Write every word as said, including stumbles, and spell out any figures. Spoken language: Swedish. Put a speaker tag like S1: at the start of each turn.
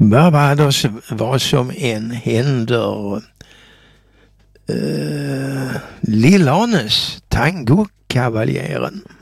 S1: Barbados var som en händer uh, Lill-Anes, tangokavaljären.